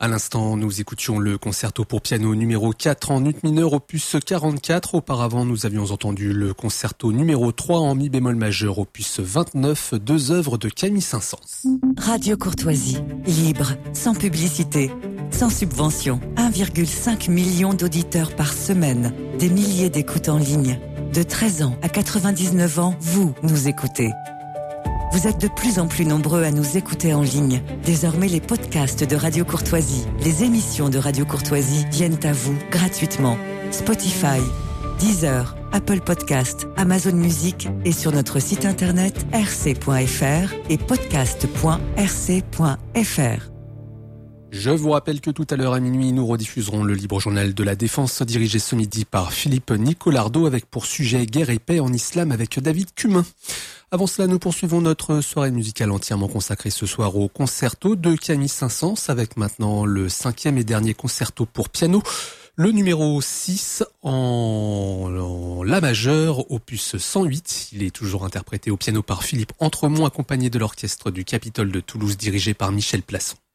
À l'instant, nous écoutions le concerto pour piano numéro 4 en ut mineur opus 44. Auparavant, nous avions entendu le concerto numéro 3 en mi bémol majeur opus 29, 2 œuvres de Camille Saint-Saëns. Radio Courtoisie, libre, sans publicité, sans subvention. 1,5 million d'auditeurs par semaine, des milliers d'écoutes en ligne. De 13 ans à 99 ans, vous nous écoutez. Vous êtes de plus en plus nombreux à nous écouter en ligne. Désormais, les podcasts de Radio Courtoisie, les émissions de Radio Courtoisie viennent à vous gratuitement. Spotify, Deezer, Apple Podcast, Amazon Music et sur notre site internet rc.fr et podcast.rc.fr. Je vous rappelle que tout à l'heure à minuit, nous rediffuserons le libre journal de la Défense dirigé ce midi par Philippe Nicolardo avec pour sujet guerre et paix en islam avec David Cumin. Avant cela, nous poursuivons notre soirée musicale entièrement consacrée ce soir au concerto de Camille Saint-Saëns avec maintenant le 5e et dernier concerto pour piano, le numéro 6 en la majeur, opus 108. Il est toujours interprété au piano par Philippe Entremont accompagné de l'orchestre du Capitole de Toulouse dirigé par Michel Plasson.